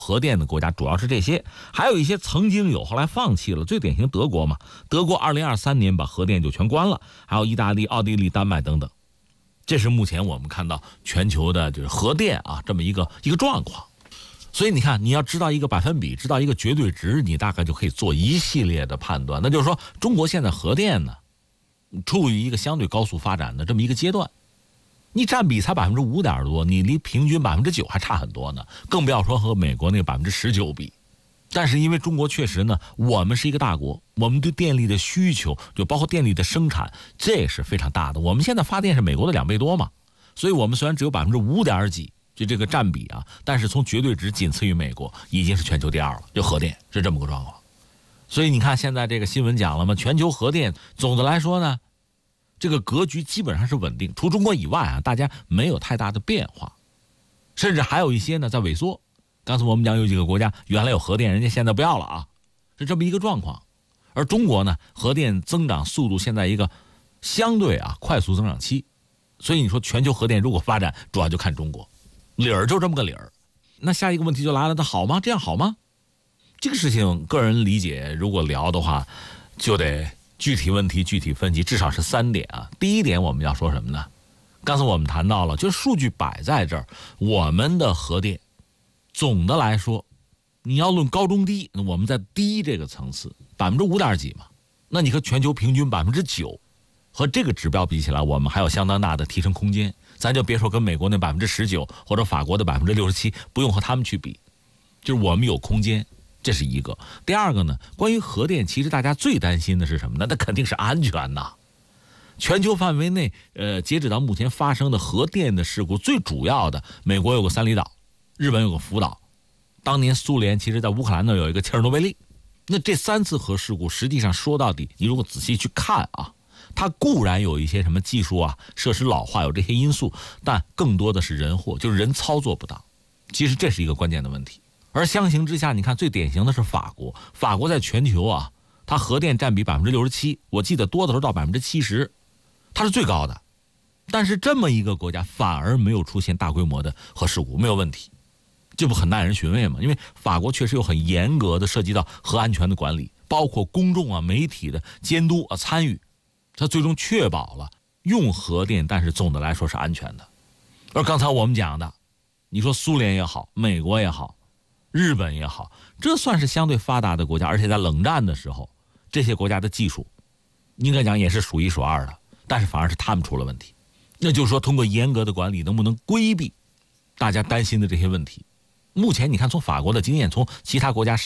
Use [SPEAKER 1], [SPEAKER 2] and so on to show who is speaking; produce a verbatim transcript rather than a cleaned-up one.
[SPEAKER 1] 核电的国家主要是这些，还有一些曾经有后来放弃了，最典型德国嘛，德国二零二三年把核电就全关了，还有意大利、奥地利、丹麦等等。这是目前我们看到全球的就是核电啊这么一个一个状况。所以你看，你要知道一个百分比，知道一个绝对值，你大概就可以做一系列的判断。那就是说，中国现在核电呢，处于一个相对高速发展的这么一个阶段。你占比才百分之五点多，你离平均百分之九还差很多呢，更不要说和美国那个百分之十九比。但是因为中国确实呢，我们是一个大国，我们对电力的需求，就包括电力的生产，这是非常大的。我们现在发电是美国的两倍多嘛，所以我们虽然只有百分之五点几，就这个占比啊，但是从绝对值仅次于美国，已经是全球第二了，就核电是这么个状况。所以你看现在这个新闻讲了嘛，全球核电总的来说呢，这个格局基本上是稳定，除中国以外啊，大家没有太大的变化，甚至还有一些呢在萎缩。刚才我们讲有几个国家原来有核电，人家现在不要了啊，是这么一个状况。而中国呢，核电增长速度现在一个相对啊快速增长期，所以你说全球核电如果发展，主要就看中国，理儿就这么个理儿。那下一个问题就来了，它好吗？这样好吗？这个事情个人理解，如果聊的话，就得具体问题具体分析，至少是三点啊。第一点我们要说什么呢？刚才我们谈到了，就是数据摆在这儿，我们的核电总的来说，你要论高中低，我们在低这个层次，百分之五点几嘛。那你和全球平均百分之九，和这个指标比起来，我们还有相当大的提升空间。咱就别说跟美国那百分之十九或者法国的百分之六十七，不用和他们去比，就是我们有空间，这是一个。第二个呢，关于核电，其实大家最担心的是什么呢？那肯定是安全呐。全球范围内，呃，截止到目前发生的核电的事故，最主要的，美国有个三里岛。日本有个福岛，当年苏联其实在乌克兰那有一个切尔诺贝利。那这三次核事故实际上说到底，你如果仔细去看啊，它固然有一些什么技术啊、设施老化有这些因素，但更多的是人祸，就是人操作不当。其实这是一个关键的问题。而相形之下，你看最典型的是法国，法国在全球啊，它核电占比百分之六十七，我记得多的时候到百分之七十，它是最高的。但是这么一个国家反而没有出现大规模的核事故，没有问题。这不很耐人寻味吗？因为法国确实有很严格的涉及到核安全的管理，包括公众啊、媒体的监督啊、参与，它最终确保了用核电，但是总的来说是安全的。而刚才我们讲的，你说苏联也好，美国也好，日本也好，这算是相对发达的国家，而且在冷战的时候，这些国家的技术应该讲也是数一数二的，但是反而是他们出了问题。那就是说，通过严格的管理，能不能规避大家担心的这些问题？目前你看，从法国的经验，从其他国家